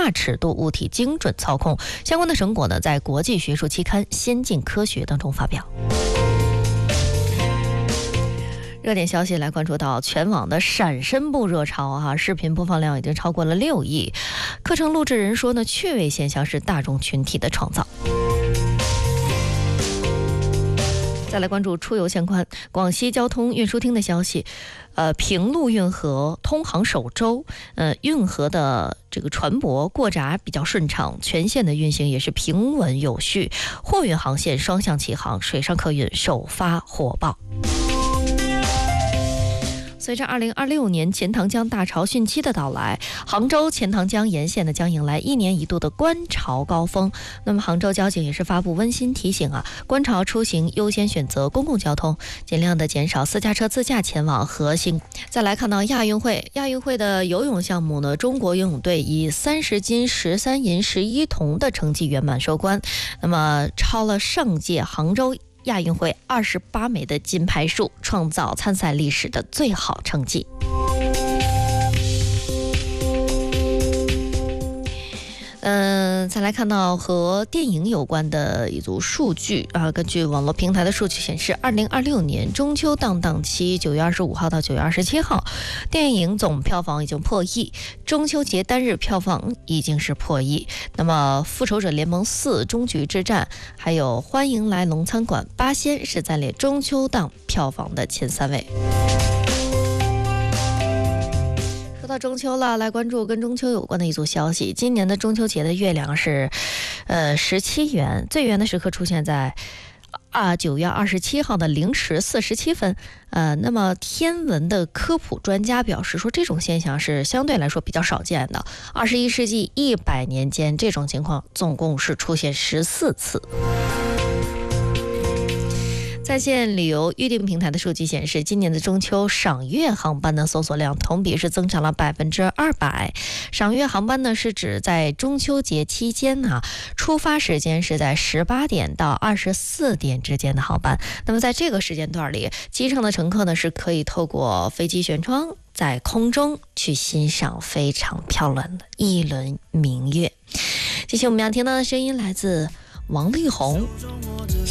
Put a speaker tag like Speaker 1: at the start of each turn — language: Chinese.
Speaker 1: 大尺度物体精准操控。相关的成果呢，在国际学术期刊《先进科学》当中发表。热点消息来关注到全网的闪身部热潮视频播放量已经超过了6亿。课程录制人说呢，趣味现象是大众群体的创造。再来关注出游相关，广西交通运输厅的消息，平陆运河通航首周，运河的这个船舶过闸比较顺畅，全线的运行也是平稳有序，货运航线双向启航，水上客运首发火爆。随着2026年钱塘江大潮汛期的到来，杭州钱塘江沿线呢将迎来1年1度的观潮高峰。那么杭州交警也是发布温馨提醒观潮出行优先选择公共交通，尽量的减少私家车自驾前往核心。再来看到亚运会的游泳项目呢，中国游泳队以30金、13银、11铜的成绩圆满收官，那么超了上届杭州亚运会28枚的金牌数，创造参赛历史的最好成绩。再来看到和电影有关的一组数据根据网络平台的数据显示，2026年中秋档期9月25号到9月27号，电影总票房已经破亿，中秋节单日票房已经是破亿。那么《复仇者联盟4：终局之战》还有《欢迎来龙餐馆》《八仙》是暂列中秋档票房的前3位。说到中秋了，来关注跟中秋有关的一组消息。今年的中秋节的月亮是17圆，最圆的时刻出现在9月27号的0时47分。那么天文的科普专家表示说，这种现象是相对来说比较少见的。21世纪100年间，这种情况总共是出现14次。在线旅游预订平台的数据显示，今年的中秋赏月航班的搜索量同比是增长了200%。赏月航班呢是指在中秋节期间出发时间是在18点到24点之间的航班。那么在这个时间段里，机上的乘客呢是可以透过飞机舷窗在空中去欣赏非常漂亮的一轮明月。这些我们要听到的声音来自王力宏。